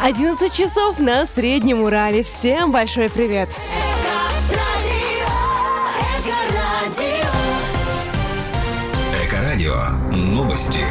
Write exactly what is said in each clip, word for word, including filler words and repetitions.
одиннадцать часов на Среднем Урале. Всем большой привет! Эко-радио. Новости.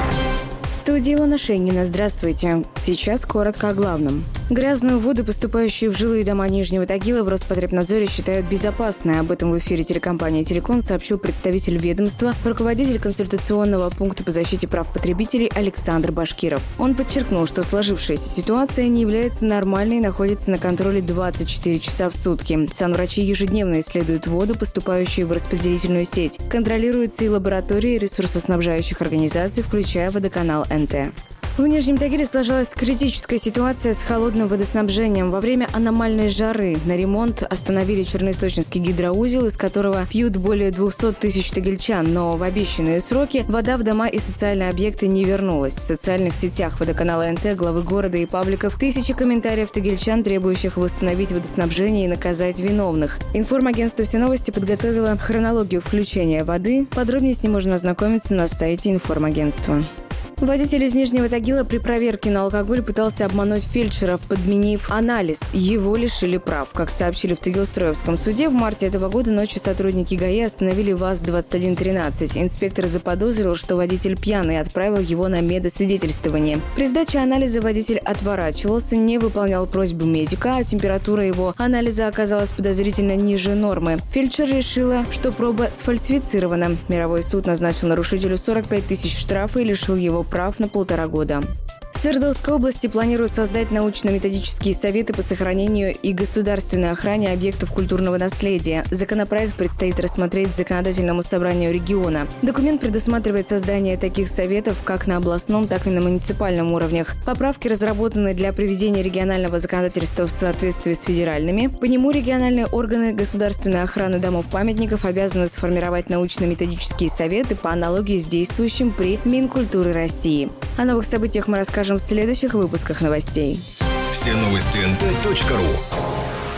В студии Илона Шейнина. Здравствуйте. Сейчас коротко о главном. Грязную воду, поступающую в жилые дома Нижнего Тагила, в Роспотребнадзоре считают безопасной. Об этом в эфире телекомпании «Телеком» сообщил представитель ведомства, руководитель консультационного пункта по защите прав потребителей Александр Башкиров. Он подчеркнул, что сложившаяся ситуация не является нормальной и находится на контроле двадцать четыре часа в сутки. Санврачи ежедневно исследуют воду, поступающую в распределительную сеть. Контролируются и лаборатории ресурсоснабжающих организаций, включая водоканал эн тэ. В Нижнем Тагиле сложилась критическая ситуация с холодным водоснабжением. Во время аномальной жары на ремонт остановили Черноисточинский гидроузел, из которого пьют более двухсот тысяч тагильчан, но в обещанные сроки вода в дома и социальные объекты не вернулась. В социальных сетях водоканала эн тэ, главы города и пабликов тысячи комментариев тагильчан, требующих восстановить водоснабжение и наказать виновных. Информагентство «Все новости» подготовило хронологию включения воды. Подробнее с ним можно ознакомиться на сайте информагентства. Водитель из Нижнего Тагила при проверке на алкоголь пытался обмануть фельдшеров, подменив анализ. Его лишили прав. Как сообщили в Тагилстроевском суде, в марте этого года ночью сотрудники ГАИ остановили ВАЗ двадцать один тринадцать. Инспектор заподозрил, что водитель пьяный, и отправил его на медосвидетельствование. При сдаче анализа водитель отворачивался, не выполнял просьбу медика, а температура его анализа оказалась подозрительно ниже нормы. Фельдшер решила, что проба сфальсифицирована. Мировой суд назначил нарушителю сорок пять тысяч штрафа и лишил его прав на полтора года. В Свердловской области планируют создать научно-методические советы по сохранению и государственной охране объектов культурного наследия. Законопроект предстоит рассмотреть законодательному собранию региона. Документ предусматривает создание таких советов как на областном, так и на муниципальном уровнях. Поправки разработаны для приведения регионального законодательства в соответствии с федеральными. По нему региональные органы государственной охраны домов-памятников обязаны сформировать научно-методические советы по аналогии с действующим при Минкультуры России. О новых событиях мы расскажем в следующих выпусках новостей. Все новости эн тэ точка ру.